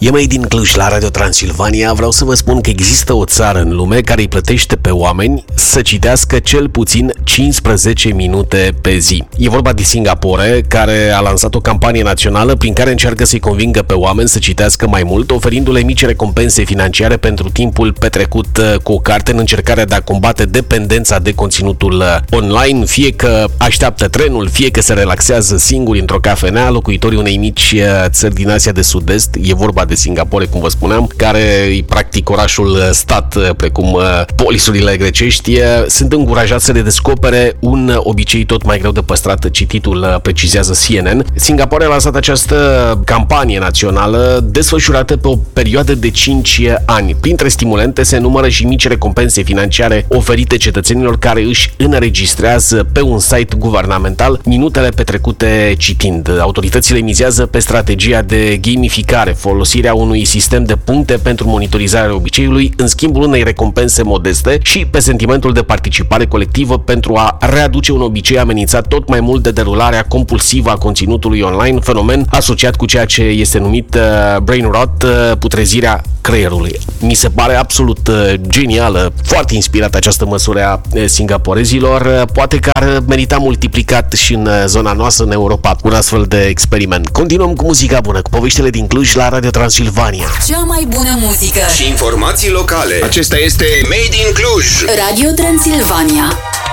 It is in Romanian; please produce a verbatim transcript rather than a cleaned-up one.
E mai din Cluj la Radio Transilvania. Vreau să vă spun că există o țară în lume care îi plătește pe oameni să citească cel puțin cincisprezece minute pe zi. E vorba de Singapore, care a lansat o campanie națională prin care încearcă să-i convingă pe oameni să citească mai mult, oferindu-le mici recompense financiare pentru timpul petrecut cu o carte în încercarea de a combate dependența de conținutul online, fie că așteaptă trenul, fie că se relaxează singuri într-o cafenea. Locuitorii unei mici țări din Asia de Sud-Est, e vorba de Singapore, cum vă spuneam, care e practic orașul stat, precum polisurile grecești, sunt încurajați să le descopere un obicei tot mai greu de păstrat, cititul precizează C N N. Singapore a lansat această campanie națională desfășurată pe o perioadă de cinci ani. Printre stimulente se numără și mici recompense financiare oferite cetățenilor care își înregistrează pe un site guvernamental minutele petrecute citind. Autoritățile mizează pe strategia de gamificare, folosirea unui sistem de puncte pentru monitorizarea obiceiului în schimbul unei recompense modeste și pe sentimentul de participare colectivă pentru a readuce un obicei amenințat tot mai mult de derularea compulsivă a conținutului online, fenomen asociat cu ceea ce este numit uh, brain rot, uh, putrezirea creierului. Mi se pare absolut uh, genială, foarte inspirată această măsură a singaporezilor. Uh, poate că ar merita multiplicat și în uh, zona noastră, în Europa, un astfel de experiment. Continuăm cu muzica bună, cu poveștile din Cluj la Radio Transilvania. Cea mai bună muzică și informații locale. Acesta este Made in Cluj. Radio Transilvania.